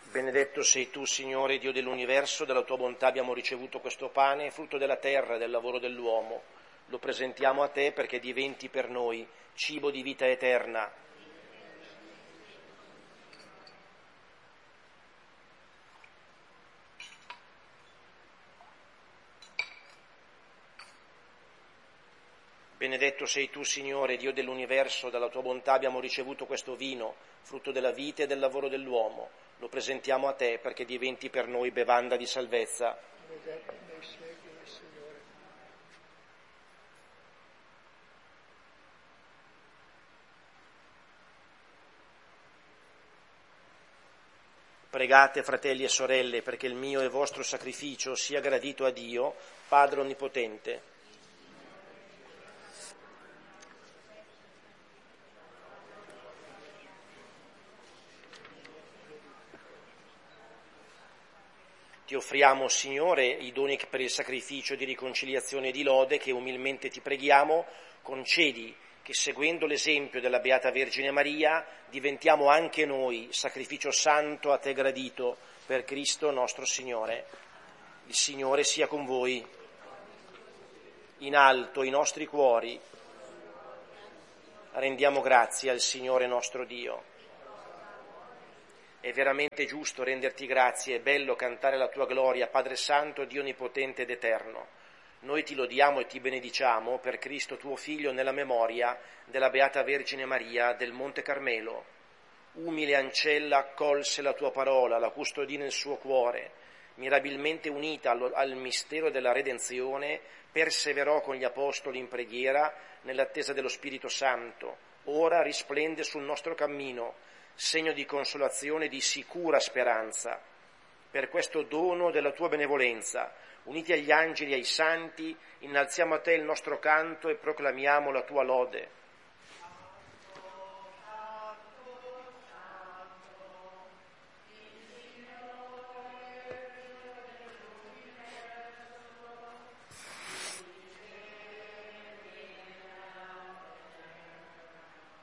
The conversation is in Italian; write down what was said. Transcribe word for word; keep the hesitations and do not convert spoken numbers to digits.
Benedetto sei tu, Signore, Dio dell'universo, dalla tua bontà abbiamo ricevuto questo pane, frutto della terra e del lavoro dell'uomo. Lo presentiamo a te perché diventi per noi cibo di vita eterna. Benedetto sei tu, Signore, Dio dell'universo, dalla tua bontà abbiamo ricevuto questo vino, frutto della vita e del lavoro dell'uomo. Lo presentiamo a te perché diventi per noi bevanda di salvezza. Pregate, fratelli e sorelle, perché il mio e vostro sacrificio sia gradito a Dio, Padre Onnipotente. Ti offriamo, Signore, i doni per il sacrificio di riconciliazione e di lode che umilmente ti preghiamo, concedi che seguendo l'esempio della Beata Vergine Maria diventiamo anche noi sacrificio santo a te gradito per Cristo nostro Signore. Il Signore sia con voi. In alto i nostri cuori rendiamo grazie al Signore nostro Dio. È veramente giusto renderti grazie, è bello cantare la tua gloria, Padre Santo, Dio Onnipotente ed Eterno. Noi ti lodiamo e ti benediciamo per Cristo tuo Figlio nella memoria della Beata Vergine Maria del Monte Carmelo. Umile ancella accolse la tua parola, la custodì nel suo cuore, mirabilmente unita al, al mistero della redenzione, perseverò con gli apostoli in preghiera nell'attesa dello Spirito Santo. Ora risplende sul nostro cammino, segno di consolazione e di sicura speranza. Per questo dono della tua benevolenza, uniti agli angeli e ai santi, innalziamo a te il nostro canto e proclamiamo la tua lode.